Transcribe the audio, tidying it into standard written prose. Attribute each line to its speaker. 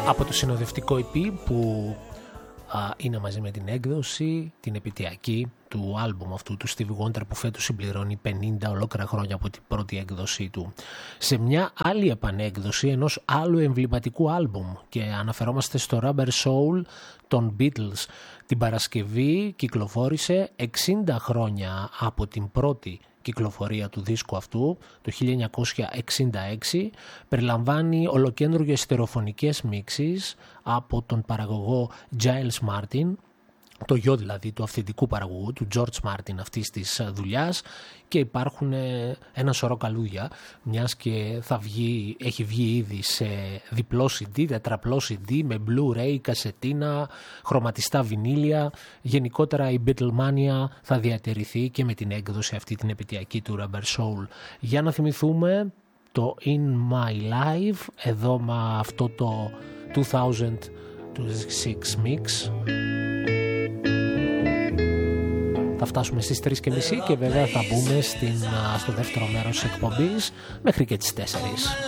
Speaker 1: από το συνοδευτικό EP που είναι μαζί με την έκδοση, την επαιτειακή του άλμπουμ αυτού του Stevie Wonder που φέτος συμπληρώνει 50 ολόκληρα χρόνια από την πρώτη έκδοσή του. Σε μια άλλη επανέκδοση ενός άλλου εμβληματικού άλμπουμ, και αναφερόμαστε στο Rubber Soul των Beatles. Την Παρασκευή κυκλοφόρησε 60 χρόνια από την πρώτη κυκλοφορία του δίσκου αυτού, το 1966. Περιλαμβάνει ολοκέντρωγες στερεοφωνικές μίξεις από τον παραγωγό Giles Martin, το γιο δηλαδή του αυθεντικού παραγωγού, του George Martin αυτής της δουλειάς, και υπάρχουν ένα σωρό καλούδια, μιας και έχει βγει ήδη σε διπλό CD, τετραπλό CD, με Blu-ray, κασετίνα, χρωματιστά βινίλια. Γενικότερα η Beatlemania θα διατηρηθεί και με την έκδοση αυτή την επαιτειακή του Rubber Soul. Για να θυμηθούμε το In My Life, εδώ με αυτό το 2006 mix. Θα φτάσουμε στις 3:30 και βέβαια θα μπούμε στο δεύτερο μέρος της εκπομπής μέχρι και τις 4.